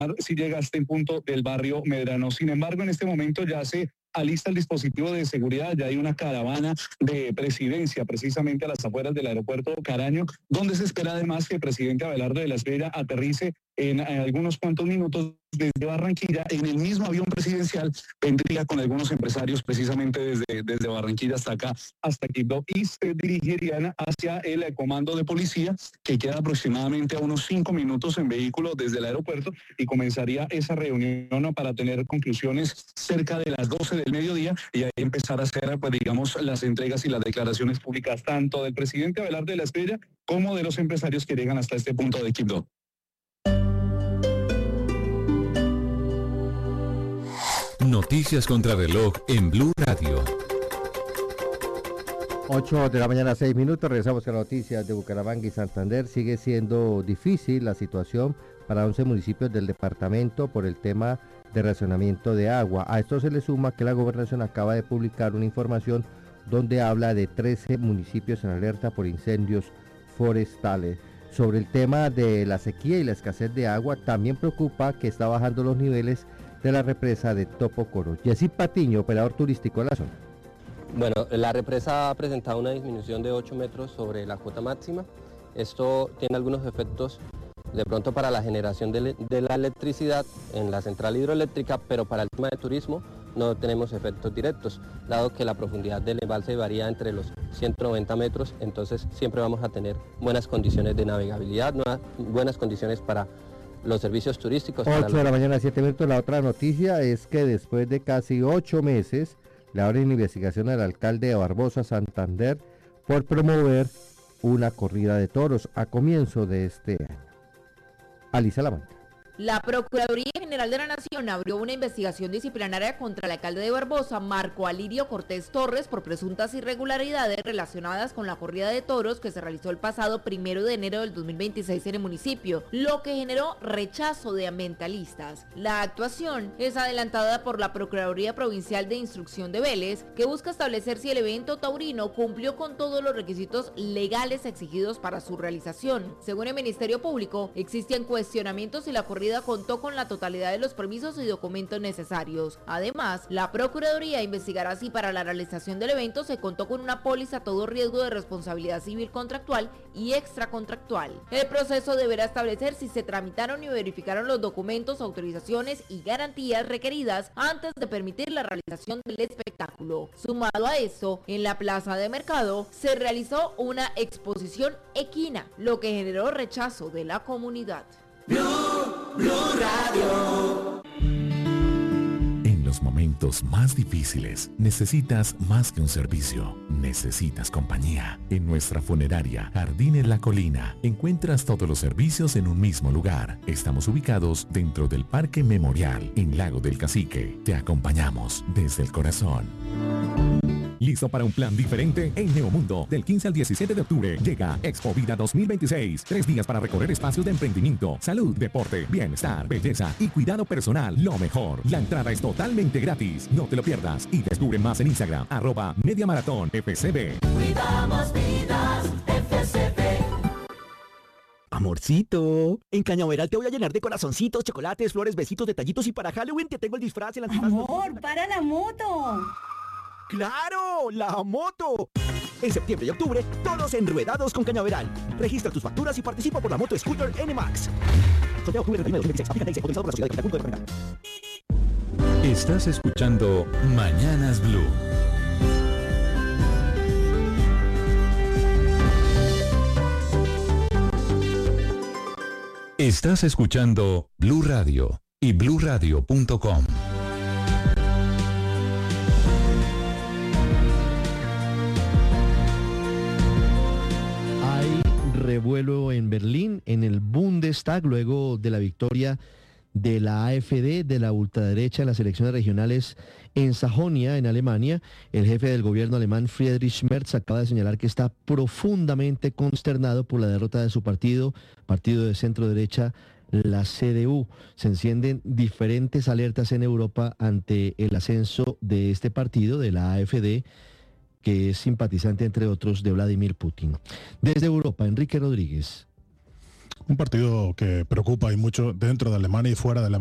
si llega a este punto del barrio Medrano. Sin embargo, en este momento ya se alista el dispositivo de seguridad, ya hay una caravana de presidencia precisamente a las afueras del aeropuerto Caraño, donde se espera además que el presidente Abelardo de la Espriella aterrice en algunos cuantos minutos desde Barranquilla. En el mismo avión presidencial vendría con algunos empresarios precisamente desde Barranquilla hasta acá, hasta Quibdó, y se dirigirían hacia el comando de policía, que queda aproximadamente a unos 5 minutos en vehículo desde el aeropuerto, y comenzaría esa reunión para tener conclusiones cerca de las 12 del mediodía y ahí empezar a hacer, pues digamos, las entregas y las declaraciones públicas tanto del presidente Abelardo de la Espriella como de los empresarios que llegan hasta este punto de Quibdó. Noticias contra reloj en Blue Radio. 8 de la mañana, 6 minutos. Regresamos con las noticias de Bucaramanga y Santander. Sigue siendo difícil la situación para 11 municipios del departamento por el tema de racionamiento de agua. A esto se le suma que la gobernación acaba de publicar una información donde habla de 13 municipios en alerta por incendios forestales. Sobre el tema de la sequía y la escasez de agua, también preocupa que está bajando los niveles de la represa de Topocoro. Jessy Patiño, operador turístico de la zona. Bueno, la represa ha presentado una disminución de 8 metros sobre la cota máxima. Esto tiene algunos efectos de pronto para la generación de la electricidad en la central hidroeléctrica, pero para el tema de turismo no tenemos efectos directos, dado que la profundidad del embalse varía entre los 190 metros, entonces siempre vamos a tener buenas condiciones de navegabilidad, buenas condiciones para los servicios turísticos. 8 de la mañana, 7 minutos. La otra noticia es que después de casi 8 meses le abren investigación al alcalde de Barbosa, Santander, por promover una corrida de toros a comienzo de este año. Alisa Lamanca. La Procuraduría General de la Nación abrió una investigación disciplinaria contra el alcalde de Barbosa, Marco Alirio Cortés Torres, por presuntas irregularidades relacionadas con la corrida de toros que se realizó el pasado 1 de enero del 2026 en el municipio, lo que generó rechazo de ambientalistas. La actuación es adelantada por la Procuraduría Provincial de Instrucción de Vélez, que busca establecer si el evento taurino cumplió con todos los requisitos legales exigidos para su realización. Según el Ministerio Público, existen cuestionamientos si la corrida contó con la totalidad de los permisos y documentos necesarios. Además, la Procuraduría investigará si para la realización del evento se contó con una póliza a todo riesgo de responsabilidad civil contractual y extracontractual. El proceso deberá establecer si se tramitaron y verificaron los documentos, autorizaciones y garantías requeridas antes de permitir la realización del espectáculo. Sumado a esto, en la plaza de mercado se realizó una exposición equina, lo que generó rechazo de la comunidad. Blue Radio. En los momentos más difíciles necesitas más que un servicio, necesitas compañía. En nuestra funeraria Jardines La Colina encuentras todos los servicios en un mismo lugar. Estamos ubicados dentro del Parque Memorial en Lago del Cacique. Te acompañamos desde el corazón. ¿Listo para un plan diferente? En Neomundo, del 15 al 17 de octubre, llega Expo Vida 2026. 3 días para recorrer espacios de emprendimiento, salud, deporte, bienestar, belleza y cuidado personal. Lo mejor. La entrada es totalmente gratis. No te lo pierdas y descubre más en Instagram, @MediaMarathonFCB. Cuidamos vidas, FCB. Amorcito, en Cañaveral te voy a llenar de corazoncitos, chocolates, flores, besitos, detallitos y para Halloween te tengo el disfraz, el antifaz. Amor, para la moto. ¡Claro! ¡La moto! En septiembre y octubre, todos enruedados con Cañaveral. Registra tus facturas y participa por la moto Scooter NMAX. Sorteo octubre 31 de 2026. Aplica ley autorizado por la Sociedad de Capital de Estás escuchando Mañanas Blue. Estás escuchando Blue Radio y bluradio.com. Revuelo en Berlín, en el Bundestag, luego de la victoria de la AfD, de la ultraderecha en las elecciones regionales en Sajonia, en Alemania. El jefe del gobierno alemán, Friedrich Merz, acaba de señalar que está profundamente consternado por la derrota de su partido de centro derecha, la CDU. Se encienden diferentes alertas en Europa ante el ascenso de este partido, de la AfD, que es simpatizante, entre otros, de Vladimir Putin. Desde Europa, Enrique Rodríguez. Un partido que preocupa y mucho dentro de Alemania y fuera de Alemania.